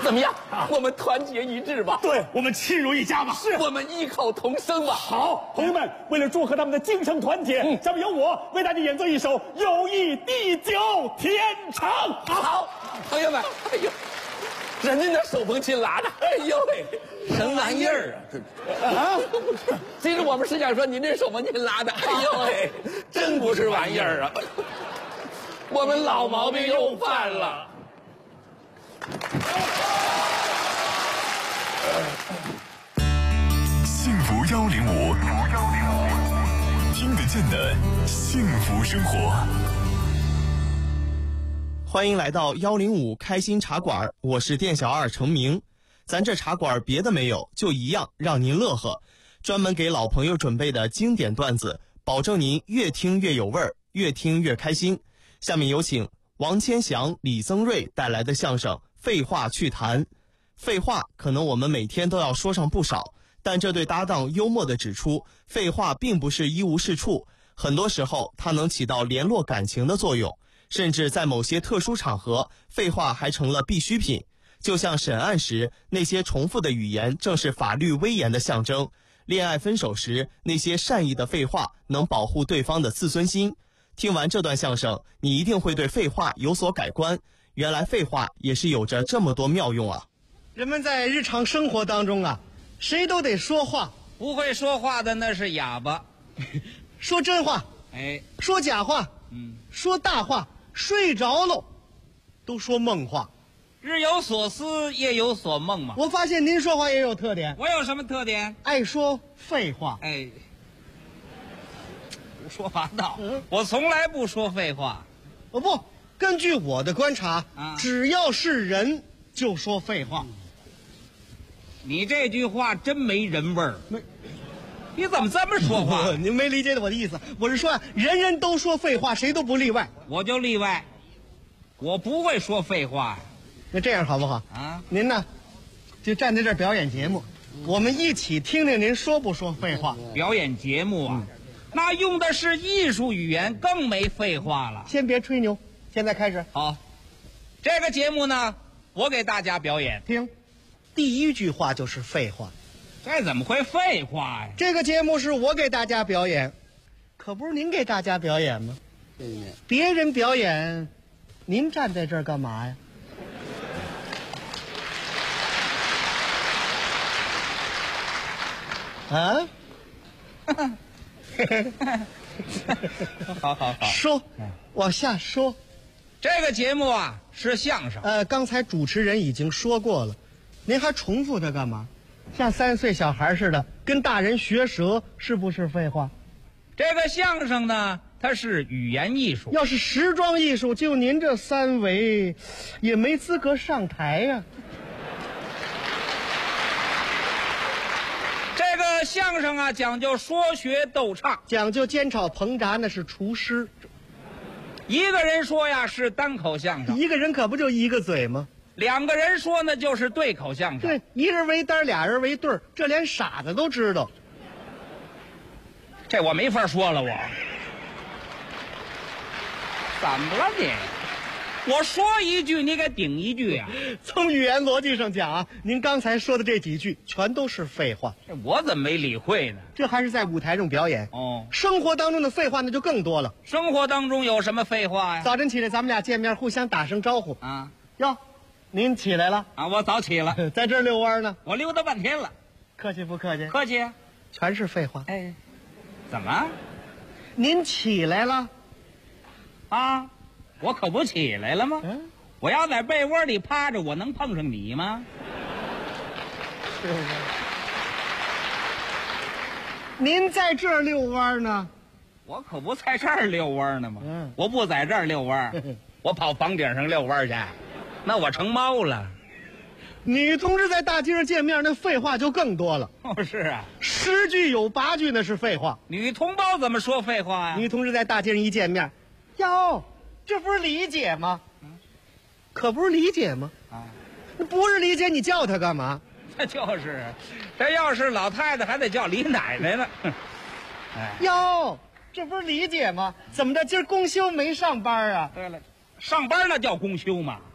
怎么样？我们团结一致吧。 对，我们亲如一家吧。 是，我们异口同声吧。 好，朋友们，为了祝贺他们的精诚团结，下面由我为大家演奏一首《友谊地久天长》。 好，朋友们，哎呦，人家那手风琴拉的，哎呦喂，什么玩意儿啊？其实我们是想说，您这手风琴拉的，哎呦喂，真不是玩意儿啊！我们老毛病又犯了。 幸福105，听得见的幸福生活。 欢迎来到105开心茶馆，我是店小二程明。咱这茶馆别的没有，就一样让您乐呵，专门给老朋友准备的经典段子，保证您越听越有味儿，越听越开心。下面有请王千祥、李增瑞带来的相声《废话趣谈》。废话可能我们每天都要说上不少，但这对搭档幽默地指出，废话并不是一无是处，很多时候它能起到联络感情的作用，甚至在某些特殊场合，废话还成了必需品。就像审案时，那些重复的语言正是法律威严的象征；恋爱分手时，那些善意的废话能保护对方的自尊心。听完这段相声，你一定会对废话有所改观，原来废话也是有着这么多妙用啊。 人们在日常生活当中啊，谁都得说话， 不会说话的那是哑巴。 说真话，说假话，说大话，睡着喽都说梦话。 日有所思，夜有所梦嘛。 我发现您说话也有特点。 我有什么特点？ 爱说废话。 胡说八道。我从来不说废话。 不，根据我的观察，只要是人就说废话。 你这句话真没人味儿。你怎么这么说话？ 您没理解我的意思。我是说，人人都说废话，谁都不例外。 我就例外，我不会说废话。 那这样好不好啊？ 您呢，就站在这儿表演节目，我们一起听听您说不说废话。 表演节目啊，那用的是艺术语言，更没废话了。 先别吹牛，现在开始。 好，这个节目呢，我给大家表演。 听，第一句话就是废话。 这怎么会废话呀？ 这个节目是我给大家表演，可不是您给大家表演吗？别人表演，您站在这儿干嘛呀？啊？ 好， 说，往下说。 这个节目啊是相声。 刚才主持人已经说过了，您还重复它干嘛？像3岁小孩似的跟大人学舌，是不是废话？ 这个相声呢，它是语言艺术。 要是时装艺术，就您这3围，也没资格上台呀。 这个相声啊，讲究说学逗唱， 讲究煎炒烹炸，那是厨师。 一个人说呀是单口相声， 一个人可不就一个嘴吗 ？2个人说呢就是对口相声。 对，一人为单，2人为对儿，这连傻子都知道。 这我没法说了，我怎么了你？我说一句，你给顶一句啊！ 从语言逻辑上讲啊，您刚才说的这几句全都是废话。 我怎么没理会呢？ 这还是在舞台上表演哦。 生活当中的废话那就更多了。 生活当中有什么废话呀？ 早晨起来，咱们俩见面，互相打声招呼啊。 哟，您起来了啊？我早起了， 在这儿遛弯呢。 我溜达半天了。 客气不客气？ 客气。 全是废话。 怎么？ 您起来了？ 啊？我可不起来了吗？我要在被窝里趴着，我能碰上你吗？ 是不是？您在这儿遛弯呢？ 我可不在这儿遛弯呢吗？我不在这儿遛弯，我跑房顶上遛弯去，那我成猫了。 女同志在大街上见面，那废话就更多了。 是啊 ，10句有8句那是废话。 女同胞怎么说废话呀？ 女同志在大街上一见面，哟，这不是理解吗？可不是理解吗？那不是理解，你叫她干嘛？ 那就是，这要是老太太还得叫李奶奶呢。 哟，这不是理解吗？怎么着，今儿公休没上班啊？ 对了，上班那叫公休嘛。